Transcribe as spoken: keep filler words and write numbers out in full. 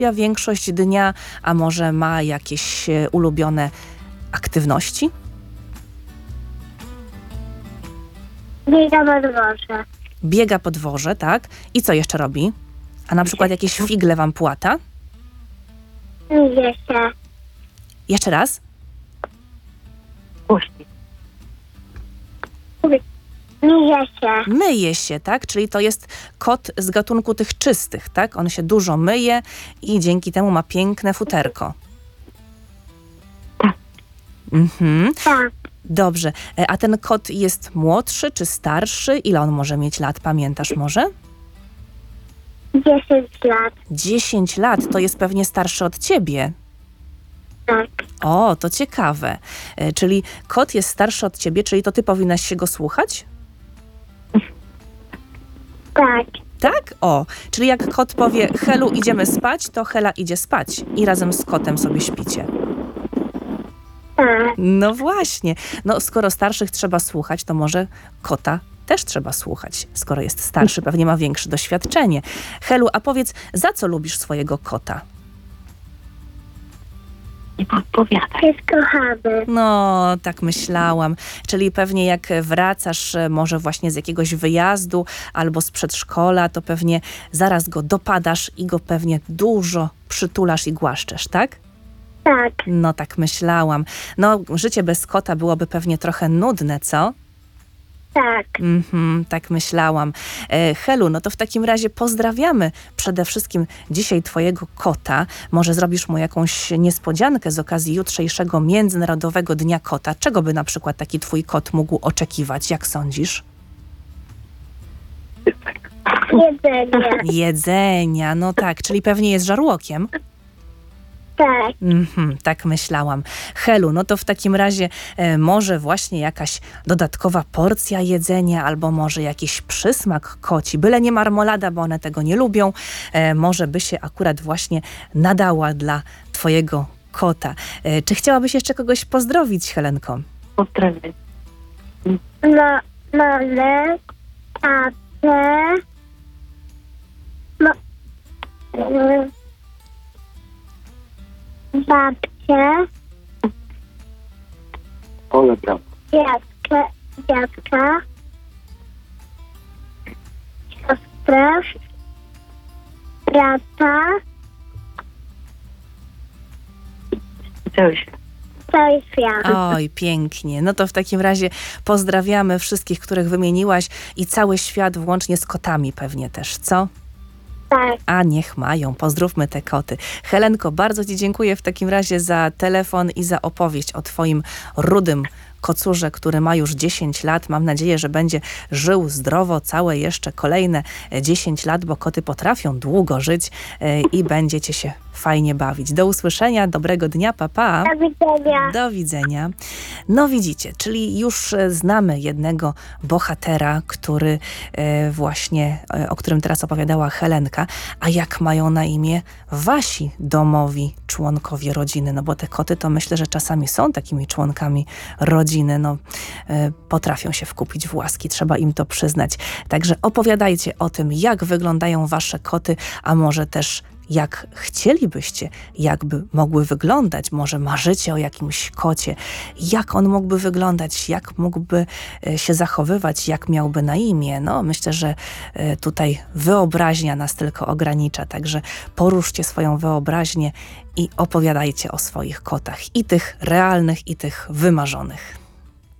spędza większość dnia, a może ma jakieś e, ulubione aktywności? Biega po dworze. Biega po dworze, tak? I co jeszcze robi? A na przykład jakieś figle wam płata? Myje się. Jeszcze raz? Głośniej. Myje się. Myje się, tak? Czyli to jest kot z gatunku tych czystych, tak? On się dużo myje i dzięki temu ma piękne futerko. Tak. Mhm. Tak. Dobrze. E, A ten kot jest młodszy czy starszy? Ile on może mieć lat? Pamiętasz może? Dziesięć lat. Dziesięć lat. To jest pewnie starszy od ciebie. Tak. O, to ciekawe. E, Czyli kot jest starszy od ciebie, czyli to ty powinnaś się go słuchać? Tak. Tak? O, czyli jak kot powie Helu, idziemy spać, to Hela idzie spać i razem z kotem sobie śpicie. Tak. No właśnie. No skoro starszych trzeba słuchać, to może kota też trzeba słuchać. Skoro jest starszy, pewnie ma większe doświadczenie. Helu, a powiedz, za co lubisz swojego kota? Nie podpowiadaj. Jest kochany. No, tak myślałam. Czyli pewnie jak wracasz e, może właśnie z jakiegoś wyjazdu albo z przedszkola, to pewnie zaraz go dopadasz i go pewnie dużo przytulasz i głaszczesz, tak? Tak. No, tak myślałam. No, życie bez kota byłoby pewnie trochę nudne, co? Tak. Mhm, tak myślałam. E, Helu, no to w takim razie pozdrawiamy przede wszystkim dzisiaj twojego kota. Może zrobisz mu jakąś niespodziankę z okazji jutrzejszego Międzynarodowego Dnia Kota. Czego by na przykład taki twój kot mógł oczekiwać? Jak sądzisz? Jedzenie. Jedzenia, no tak, czyli pewnie jest żarłokiem. Tak. Mhm, tak myślałam. Helu, no to w takim razie e, może właśnie jakaś dodatkowa porcja jedzenia, albo może jakiś przysmak koci, byle nie marmolada, bo one tego nie lubią, e, może by się akurat właśnie nadała dla twojego kota. E, czy chciałabyś jeszcze kogoś pozdrowić, Helenko? Pozdrawiam. No, mamę, tatę, no, y, babcię, Ole, brawo. dziadkę, dziadka, siostrę, brata, Cały świat. cały świat. Oj, pięknie. No to w takim razie pozdrawiamy wszystkich, których wymieniłaś i cały świat, włącznie z kotami pewnie też, co? Tak. A niech mają. Pozdrówmy te koty. Helenko, bardzo ci dziękuję w takim razie za telefon i za opowieść o twoim rudym kocurze, który ma już dziesięć lat. Mam nadzieję, że będzie żył zdrowo całe jeszcze kolejne dziesięć lat, bo koty potrafią długo żyć e, i będziecie się fajnie bawić. Do usłyszenia, dobrego dnia, pa, pa. Do widzenia. Do widzenia. No widzicie, czyli już e, znamy jednego bohatera, który e, właśnie, e, o którym teraz opowiadała Helenka, a jak mają na imię wasi domowi członkowie rodziny, no bo te koty to myślę, że czasami są takimi członkami rodziny, no e, potrafią się wkupić w łaski, trzeba im to przyznać. Także opowiadajcie o tym, jak wyglądają wasze koty, a może też jak chcielibyście, jakby mogły wyglądać. Może marzycie o jakimś kocie. Jak on mógłby wyglądać, jak mógłby e, się zachowywać, jak miałby na imię. No, myślę, że e, tutaj wyobraźnia nas tylko ogranicza, także poruszcie swoją wyobraźnię i opowiadajcie o swoich kotach. I tych realnych, i tych wymarzonych.